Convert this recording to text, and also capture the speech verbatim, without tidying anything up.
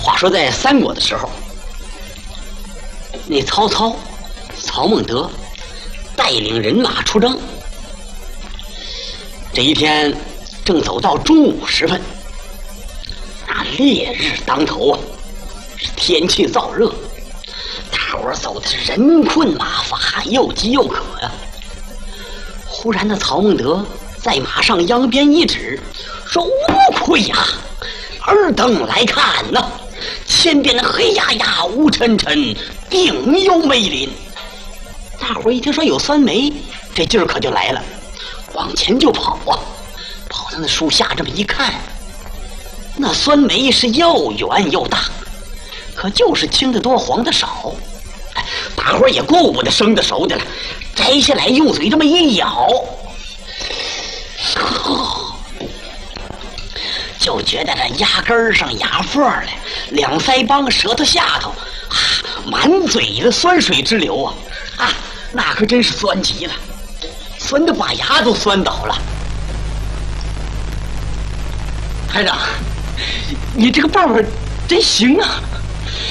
话说在三国的时候，那曹操曹孟德带领人马出征。这一天正走到中午时分，那烈日当头啊，天气燥热，大伙儿走的是人困马乏，又饥又渴呀、啊。忽然的曹孟德在马上扬鞭一指，说：“乌亏呀，尔等来看呐、啊！前边的黑压压、乌沉沉，定有梅林。”大伙儿一听说有酸梅，这劲儿可就来了，往前就跑啊！跑到那树下这么一看，那酸梅是又圆又大，可就是青的多，黄的少。哎，大伙儿也顾不得生的熟的了，摘下来用嘴这么一咬，就觉得这牙根上牙缝来，两腮帮舌头下头啊，满嘴的酸水直流啊！啊，那可真是酸极了，酸的把牙都酸倒了。台长，你这个办法真行啊！